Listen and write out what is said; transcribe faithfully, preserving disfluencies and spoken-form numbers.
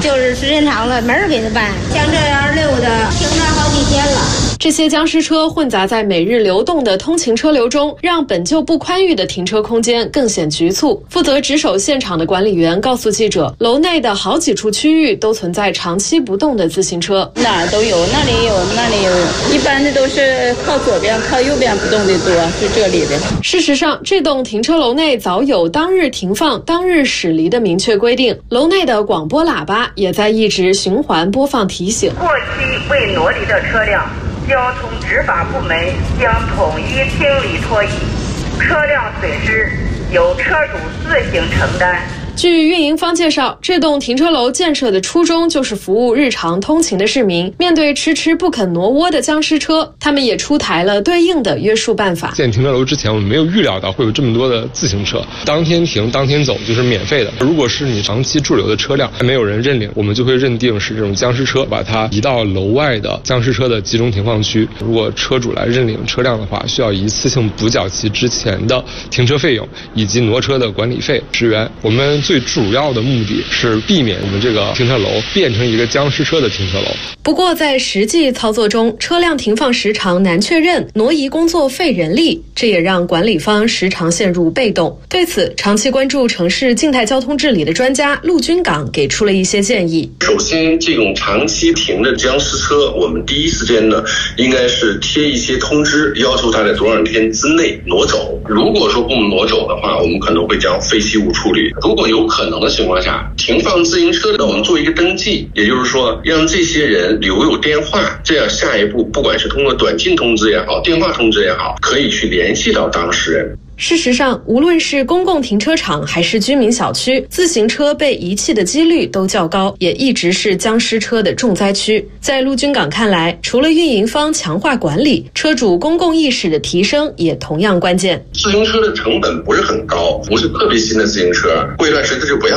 就是时间长了没人给他办，像这样溜达停着好几天了。 这些僵尸车混杂在每日流动的通勤车流中，让本就不宽裕的停车空间更显局促。负责值守现场的管理员告诉记者，楼内的好几处区域都存在长期不动的自行车， 哪儿都有，那里有，那里有，一般的都是靠左边、靠右边不动的多，就这里的。 事实上，这栋停车楼内早有当日停放、当日驶离的明确规定，楼内的广播喇叭也在一直循环播放提醒。 过期未挪离的车辆，交通执法部门将统一清理拖移，车辆损失由车主自行承担。 据运营方介绍，这栋停车楼建设的初衷就是服务日常通勤的市民。面对迟迟不肯挪窝的僵尸车，他们也出台了对应的约束办法。 建停车楼之前，我们没有预料到会有这么多的自行车，当天停当天走就是免费的。如果是你长期驻留的车辆，还没有人认领，我们就会认定是这种僵尸车，把它移到楼外的僵尸车的集中停放区。如果车主来认领车辆的话，需要一次性补缴其之前的停车费用以及挪车的管理费十元。我们最主要的目的是避免我们这个停车楼变成一个僵尸车的停车楼。 不过在实际操作中，车辆停放时长难确认，挪移工作费人力，这也让管理方时常陷入被动。对此，长期关注城市静态交通治理的专家陆军港给出了一些建议。 首先，这种长期停的僵尸车，我们第一时间呢，应该是贴一些通知，要求它在多少天之内挪走。如果说不挪走的话，我们可能会将废弃物处理。如果有可能的情况下，停放自行车的我们做一个登记，也就是说让这些人留有电话，这样下一步不管是通过短信通知也好，电话通知也好，可以去联系到当事人。 事实上，无论是公共停车场还是居民小区，自行车被遗弃的几率都较高，也一直是僵尸车的重灾区。在陆军港看来，除了运营方强化管理，车主公共意识的提升也同样关键。 自行车的成本不是很高，不是特别新的自行车，过一段时间就不要